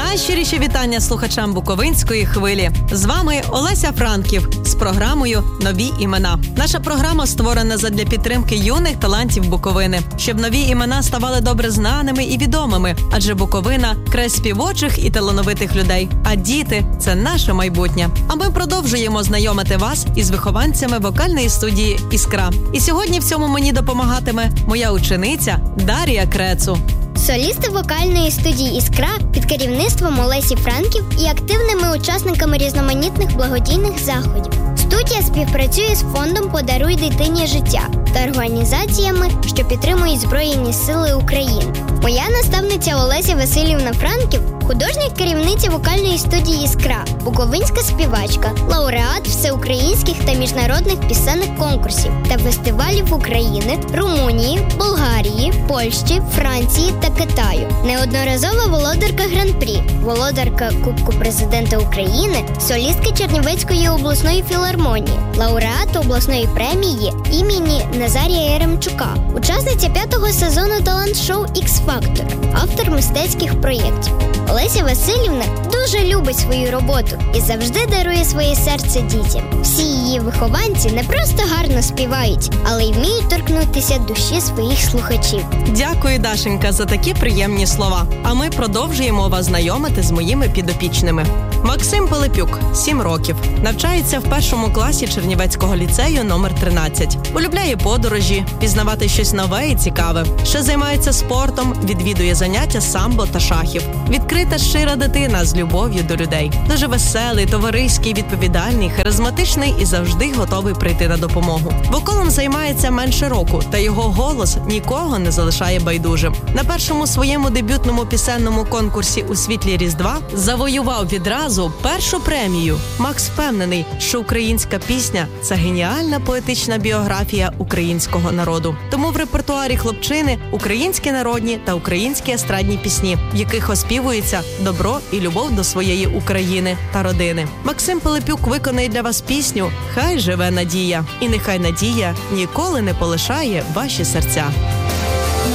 Найщиріші вітання слухачам Буковинської хвилі. З вами Олеся Франків з програмою «Нові імена». Наша програма створена задля підтримки юних талантів Буковини, щоб нові імена ставали добре знаними і відомими, адже Буковина – край співочих і талановитих людей, а діти – це наше майбутнє. А ми продовжуємо знайомити вас із вихованцями вокальної студії «Іскра». І сьогодні в цьому мені допомагатиме моя учениця Дар'я Крецу. Солісти вокальної студії «Іскра» під керівництвом Олесі Франків і активними учасниками різноманітних благодійних заходів. Студія співпрацює з фондом «Подаруй дитині життя» та організаціями, що підтримують Збройні Сили України. Моя наставниця Олеся Василівна Франків – художня керівниця вокальної студії «Іскра», буковинська співачка, лауреат всеукраїнських та міжнародних пісенних конкурсів та фестивалів України, Румунії, Болгарії, Польщі, Франції та Китаю. Неодноразова володарка Гран-прі, володарка Кубку Президента України, солістка Чернівецької обласної філармонії, лауреат обласної премії імені Назарія Яремчука, учасниця 5-го сезону талант-шоу «Ікс-Фактор», автор мистецьких проєктів. Олеся Василівна дуже любить свою роботу і завжди дарує своє серце дітям. Всі її вихованці не просто гарно співають, але й вміють торкнутися душі своїх слухачів. Дякую, Дашенька, за такі приємні слова. А ми продовжуємо вас знайомити з моїми підопічними. Максим Пилипюк, 7 років. Навчається в 1 класі Чернівецького ліцею номер 13. Полюбляє подорожі, пізнавати щось нове і цікаве. Ще займається спортом, відвідує заняття самбо та шахів. Відкрита, щира дитина з любов'ю до людей. Дуже веселий, товариський, відповідальний, харизматичний і завжди готовий прийти на допомогу. Вокалом займається менше року, та його голос нікого не залишає байдужим. На першому своєму дебютному пісенному конкурсі «У світлі Різдва» завоював відразу першу премію. Макс впевнений, що українська пісня – це геніальна поетична біографія українського народу. Тому в репертуарі хлопчини українські народні та українські естрадні пісні, в яких оспівується добро і любов до своєї України та родини. Максим Пилипюк виконає для вас пісню «Хай живе надія». І нехай надія ніколи не полишає ваші серця.